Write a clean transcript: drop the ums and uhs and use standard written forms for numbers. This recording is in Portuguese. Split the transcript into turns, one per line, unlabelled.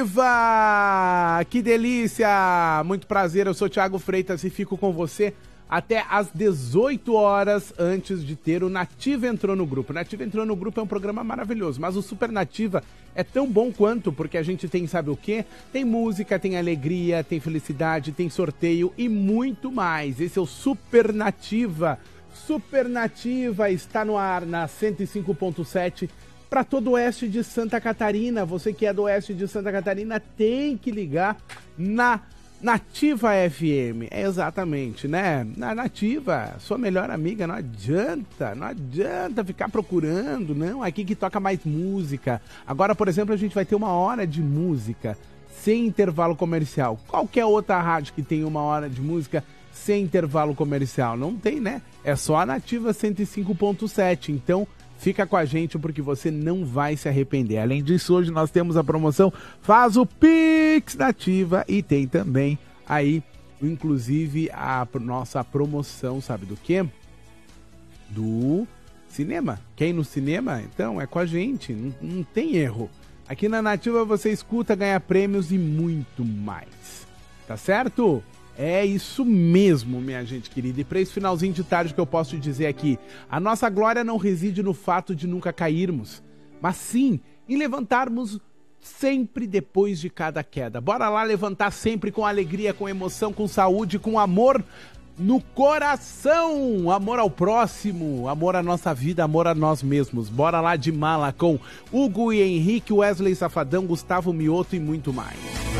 Que delícia! Muito prazer, eu sou Thiago Freitas e fico com você até às 18 horas antes de ter o Nativa Entrou no Grupo. Nativa Entrou no Grupo é um programa maravilhoso, mas o Super Nativa é tão bom quanto, porque a gente tem, sabe o quê? Tem música, tem alegria, tem felicidade, tem sorteio e muito mais. Esse é o Super Nativa. Super Nativa está no ar na 105.7 para todo o oeste de Santa Catarina. Você que é do oeste de Santa Catarina tem que ligar na Nativa FM. É exatamente, né? Na Nativa, sua melhor amiga, não adianta ficar procurando, não. Aqui que toca mais música. Agora, por exemplo, a gente vai ter 1 hora de música sem intervalo comercial. Qualquer outra rádio que tenha 1 hora de música sem intervalo comercial? Não tem, né? É só a Nativa 105.7. Então, fica com a gente porque você não vai se arrepender. Além disso, hoje nós temos a promoção Faz o Pix Nativa e tem também aí, inclusive, a nossa promoção, sabe do quê? Do cinema. Quer ir no cinema? Então, é com a gente. Não tem erro. Aqui na Nativa você escuta, ganha prêmios e muito mais. Tá certo? É isso mesmo, minha gente querida. E para esse finalzinho de tarde que eu posso te dizer aqui, a nossa glória não reside no fato de nunca cairmos, mas sim em levantarmos sempre depois de cada queda. Bora lá levantar sempre com alegria, com emoção, com saúde, com amor no coração. Amor ao próximo, amor à nossa vida, amor a nós mesmos. Bora lá de mala com Hugo e Henrique, Wesley Safadão, Gustavo Mioto e muito mais.